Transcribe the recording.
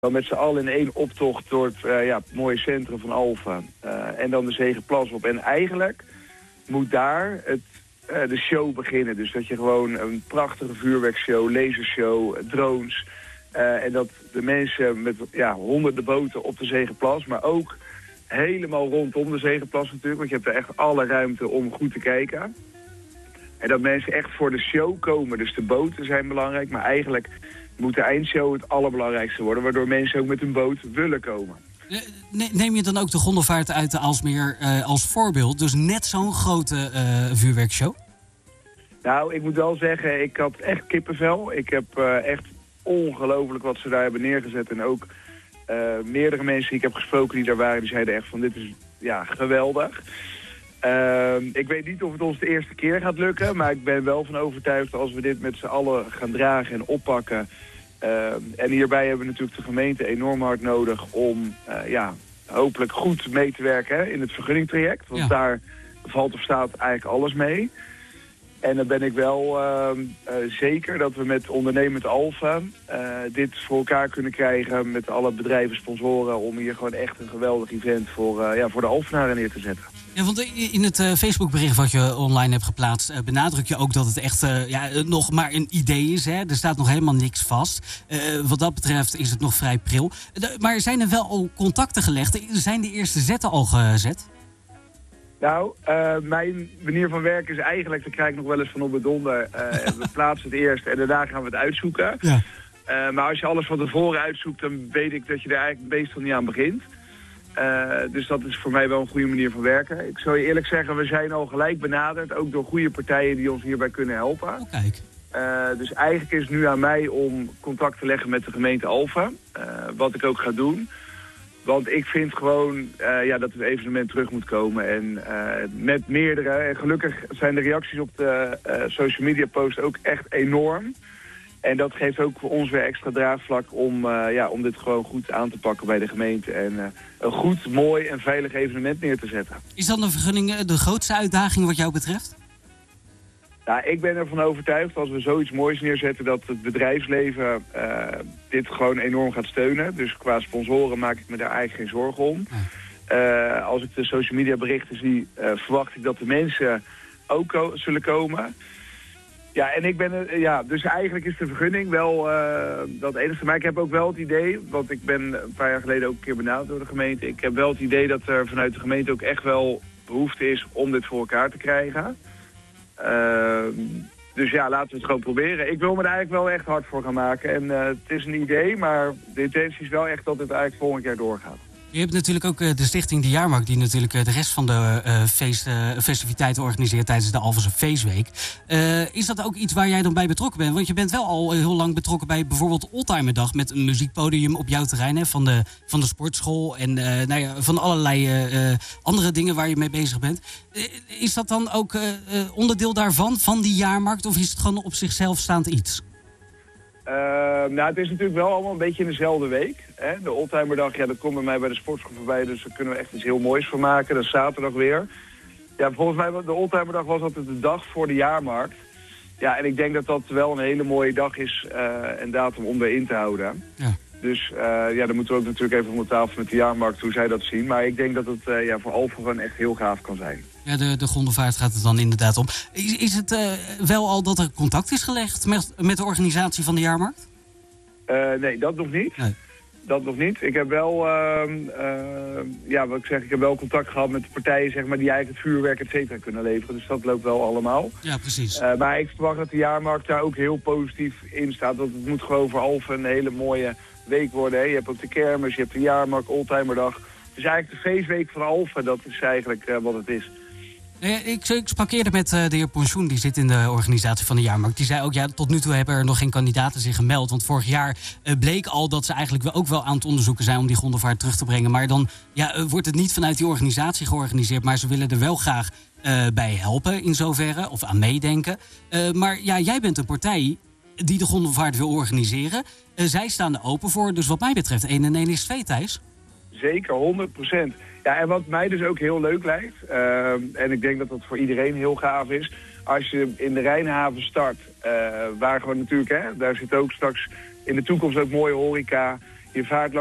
Dan met z'n allen in één optocht door het mooie centrum van Alphen. En dan de Zegerplas op. En eigenlijk moet daar de show beginnen. Dus dat je gewoon een prachtige vuurwerkshow, lasershow, drones. En dat de mensen met honderden boten op de Zegerplas, maar ook helemaal rondom de Zegerplas natuurlijk. Want je hebt er echt alle ruimte om goed te kijken. En dat mensen echt voor de show komen. Dus de boten zijn belangrijk, maar eigenlijk moet de eindshow het allerbelangrijkste worden, waardoor mensen ook met hun boot willen komen. Neem je dan ook de gondelvaart uit de Aalsmeer als voorbeeld? Dus net zo'n grote vuurwerkshow? Nou, ik moet wel zeggen, ik had echt kippenvel. Ik heb echt ongelooflijk wat ze daar hebben neergezet. En ook meerdere mensen die ik heb gesproken die daar waren, die zeiden echt van dit is geweldig. Ik weet niet of het ons de eerste keer gaat lukken, maar ik ben wel van overtuigd als we dit met z'n allen gaan dragen en oppakken. En hierbij hebben we natuurlijk de gemeente enorm hard nodig om hopelijk goed mee te werken in het vergunningtraject. Want daar valt of staat eigenlijk alles mee. En dan ben ik wel zeker dat we met ondernemend Alphen dit voor elkaar kunnen krijgen met alle bedrijven, sponsoren, om hier gewoon echt een geweldig event voor de Alphenaren neer te zetten. Ja, want in het Facebookbericht wat je online hebt geplaatst, benadruk je ook dat het echt nog maar een idee is. Hè? Er staat nog helemaal niks vast. Wat dat betreft is het nog vrij pril. Maar zijn er wel al contacten gelegd? Zijn de eerste zetten al gezet? Nou, mijn manier van werken is eigenlijk, daar krijg ik nog wel eens van op de donder. We plaatsen het eerst en daarna gaan we het uitzoeken. Ja. Maar als je alles van tevoren uitzoekt, dan weet ik dat je er eigenlijk meestal niet aan begint. Dus dat is voor mij wel een goede manier van werken. Ik zal je eerlijk zeggen, we zijn al gelijk benaderd, ook door goede partijen die ons hierbij kunnen helpen. Oh, kijk. Dus eigenlijk is het nu aan mij om contact te leggen met de gemeente Alphen, wat ik ook ga doen. Want ik vind gewoon dat het evenement terug moet komen. En met meerdere. En gelukkig zijn de reacties op de social media post ook echt enorm. En dat geeft ook voor ons weer extra draagvlak om dit gewoon goed aan te pakken bij de gemeente. En een goed, mooi en veilig evenement neer te zetten. Is dan de vergunning de grootste uitdaging wat jou betreft? Nou, ik ben ervan overtuigd als we zoiets moois neerzetten dat het bedrijfsleven dit gewoon enorm gaat steunen. Dus qua sponsoren maak ik me daar eigenlijk geen zorgen om. Als ik de social media berichten zie, verwacht ik dat de mensen ook zullen komen. Ja, en ik ben dus eigenlijk is de vergunning wel dat enige. Maar ik heb ook wel het idee, want ik ben een paar jaar geleden ook een keer benaderd door de gemeente. Ik heb wel het idee dat er vanuit de gemeente ook echt wel behoefte is om dit voor elkaar te krijgen. Dus laten we het gewoon proberen. Ik wil me er eigenlijk wel echt hard voor gaan maken. En het is een idee, maar de intentie is wel echt dat het eigenlijk volgend jaar doorgaat. Je hebt natuurlijk ook de stichting De Jaarmarkt, die natuurlijk de rest van de festiviteiten organiseert tijdens de Alphense Feestweek. Is dat ook iets waar jij dan bij betrokken bent? Want je bent wel al heel lang betrokken bij bijvoorbeeld Oldtimerdag met een muziekpodium op jouw terrein, hè, van de sportschool en van allerlei andere dingen waar je mee bezig bent. Is dat dan ook onderdeel daarvan, van die jaarmarkt, of is het gewoon op zichzelf staand iets? Het is natuurlijk wel allemaal een beetje in dezelfde week. Hè? De Oldtimerdag, dat komt bij mij bij de sportschool voorbij, dus daar kunnen we echt iets heel moois van maken. Dat is zaterdag weer. Ja, volgens mij, de Oldtimerdag was altijd de dag voor de jaarmarkt. Ja, en ik denk dat dat wel een hele mooie dag is en datum om erin te houden. Ja. Dus dan moeten we ook natuurlijk even om de tafel met de jaarmarkt hoe zij dat zien. Maar ik denk dat het voor Alphen gewoon echt heel gaaf kan zijn. Ja, de gondelvaart gaat het dan inderdaad om. Is het wel al dat er contact is gelegd met de organisatie van de jaarmarkt? Nee, dat nog niet. Nee. Dat nog niet. Ik heb wel, ik heb wel contact gehad met de partijen, zeg maar, die eigenlijk het vuurwerk et cetera kunnen leveren. Dus dat loopt wel allemaal. Ja, precies. Maar ik verwacht dat de jaarmarkt daar ook heel positief in staat. Want het moet gewoon voor Alphen een hele mooie week worden. Hè. Je hebt ook de kermis, je hebt de jaarmarkt, Oldtimerdag. Het is eigenlijk de feestweek van Alphen, dat is eigenlijk wat het is. Ik sprak eerder met de heer Pensioen, die zit in de organisatie van de jaarmarkt. Die zei ook, tot nu toe hebben er nog geen kandidaten zich gemeld. Want vorig jaar bleek al dat ze eigenlijk ook wel aan het onderzoeken zijn om die gondelvaart terug te brengen. Maar dan wordt het niet vanuit die organisatie georganiseerd. Maar ze willen er wel graag bij helpen in zoverre, of aan meedenken. Maar jij bent een partij die de gondelvaart wil organiseren. Zij staan er open voor, dus wat mij betreft 1 en 1 is 2, Thijs. Zeker, 100%. Ja, en wat mij dus ook heel leuk lijkt, en ik denk dat dat voor iedereen heel gaaf is, als je in de Rijnhaven start, waar gewoon natuurlijk, daar zit ook straks in de toekomst ook mooie horeca. Je vaart